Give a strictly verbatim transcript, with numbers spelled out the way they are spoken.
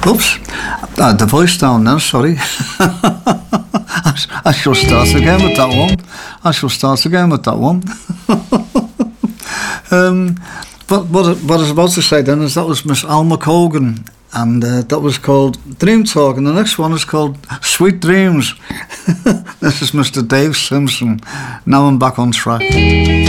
Oops, uh, the voice down now, sorry. I, sh- I shall start again with that one. I shall start again with that one. um, but what, I- what I was about to say then is that was Miss Alma Cogan, and uh, that was called Dream Talk, and the next one is called Sweet Dreams. This is Mister Dave Simpson. Now I'm back on track.